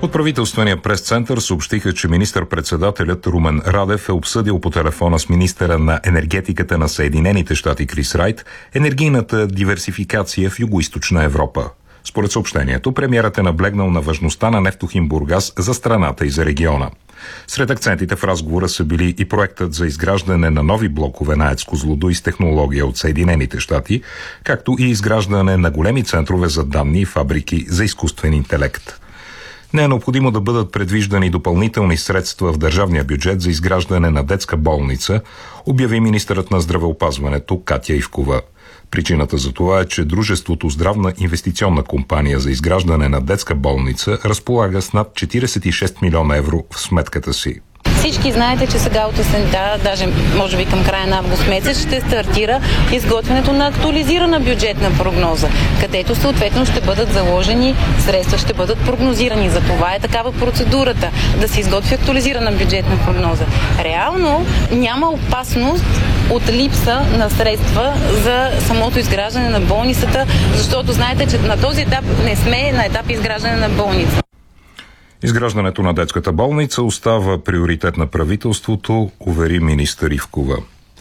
От правителствения прес-център съобщиха, че министър-председателят Румен Радев е обсъдил по телефона с министъра на енергетиката на Съединените щати Крис Райт енергийната диверсификация в Югоизточна Европа. Според съобщението, премиерът е наблегнал на важността на Нефтохим Бургас за страната и за региона. Сред акцентите в разговора са били и проектът за изграждане на нови блокове на АЕЦ Козлодуй с технология от Съединените щати, както и изграждане на големи центрове за данни и фабрики за изкуствен интелект. Не е необходимо да бъдат предвиждани допълнителни средства в държавния бюджет за изграждане на детска болница, обяви министърът на здравеопазването Катя Ивкова. Причината за това е, че дружеството Здравна инвестиционна компания за изграждане на детска болница разполага с над 46 милиона евро в сметката си. Всички знаете, че сега от есента, даже може би към края на август месец, ще стартира изготвянето на актуализирана бюджетна прогноза, където съответно ще бъдат заложени средства, ще бъдат прогнозирани. За това е такава процедурата, да се изготви актуализирана бюджетна прогноза. Реално няма опасност от липса на средства за самото изграждане на болницата, защото знаете, че на този етап не сме на етап изграждане на болница. Изграждането на детската болница остава приоритет на правителството, увери министър Ивкова.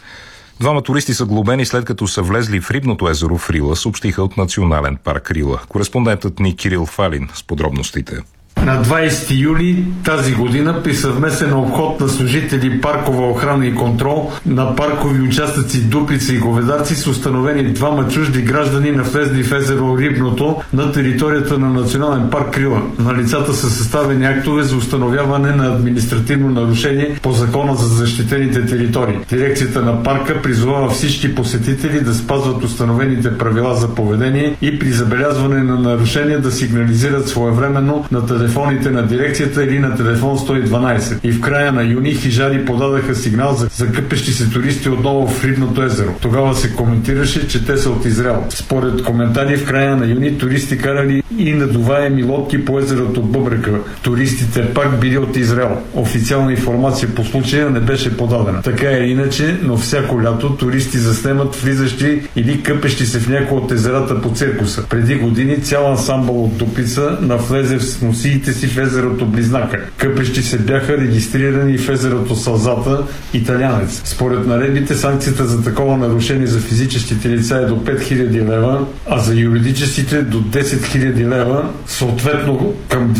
Двама туристи са глобени след като са влезли в рибното езеро в Рила, съобщиха от Национален парк Рила. Кореспондентът ни Кирил Фалин с подробностите. На 20 юли тази година при съвместен обход на служители паркова охрана и контрол на паркови участъци Дупница и Говедарци са установени двама чужди граждани, навлезли в езеро Рибното на територията на Национален парк Рила. На лицата са съставени актове за установяване на административно нарушение по Закона за защитените територии. Дирекцията на парка призовава всички посетители да спазват установените правила за поведение и при забелязване на нарушения да сигнализират своевременно на телефоните на дирекцията или на телефон 112. И в края на юни хижари подадаха сигнал за къпещи се туристи отново в Рибното езеро. Тогава се коментираше, че те са от Израел. Според коментари в края на юни туристи карали и надуваеми лодки по езерото Бъбрека. Туристите пак били от Израел. Официална информация по случая не беше подадена. Така или иначе, но всяко лято туристи заснемат влизащи или къпещи се в някои от езерата по циркуса. Преди години цял ансамбъл от Дупница навлезе в носиите си в езерото Близнака. Къпещи се бяха регистрирани в езерото Сълзата, Италянец. Според наредбите санкцията за такова нарушение за физическите лица е до 5000 лева, а за юридическите до 10 000 лева, съответно към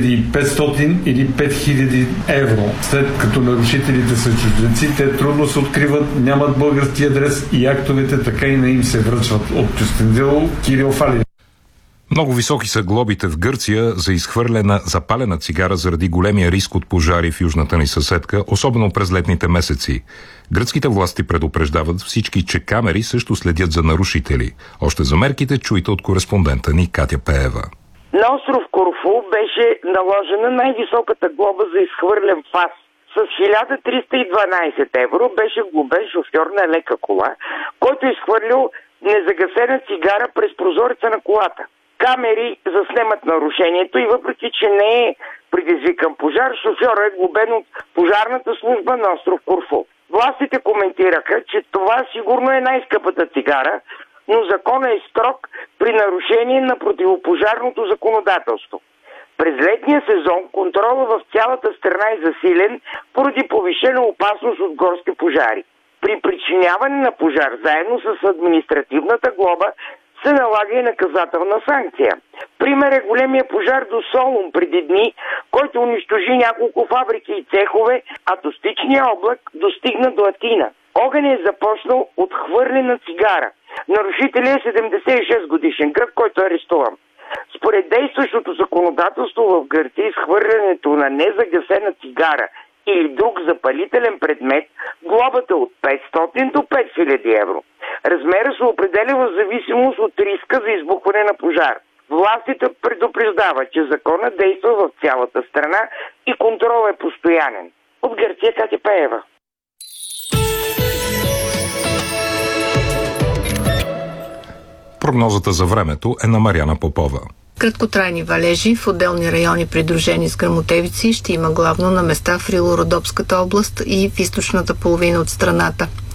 2500 или 5000 евро. След като нарушителите са чужденци, те трудно се откриват, нямат български адрес и актовете така и не им се връчват. От Кюстендил, Кирил Фалин. Много високи са глобите в Гърция за изхвърлена запалена цигара заради големия риск от пожари в южната ни съседка, особено през летните месеци. Гръцките власти предупреждават всички, че камери също следят за нарушители. Още за мерките чуйте от кореспондента ни Катя Пеева. На остров Корфу беше наложена най-високата глоба за изхвърлен фас. С 1312 евро беше глобен шофьор на лека кола, който изхвърлил незагасена цигара през прозореца на колата. Камери заснемат нарушението и въпреки, че не е предизвикан пожар, шофьорът е глобен от пожарната служба на остров Корфу. Властите коментираха, че това сигурно е най-скъпата цигара, но законът е строг при нарушение на противопожарното законодателство. През летния сезон контрола в цялата страна е засилен поради повишена опасност от горски пожари. При причиняване на пожар заедно с административната глоба се налага и наказателна санкция. Пример е големия пожар до Солун преди дни, който унищожи няколко фабрики и цехове, а достичният облак достигна до Атина. Огън е започнал от хвърлена цигара. Нарушителят е 76 годишен гръб, който е арестуван. Според действащото законодателство в Гърция, изхвърлянето на незагасена цигара или друг запалителен предмет, глобата от 500 до 5000 евро. Размера се определя в зависимост от риска за избухване на пожар. Властите предупреждават, че законът действа в цялата страна и контрол е постоянен. От Гърция Катя Пеева. Прогнозата за времето е на Мариана Попова. Краткотрайни валежи в отделни райони, придружени с гръмотевици, ще има главно на места в Рило-Родопската област и в източната половина от страната.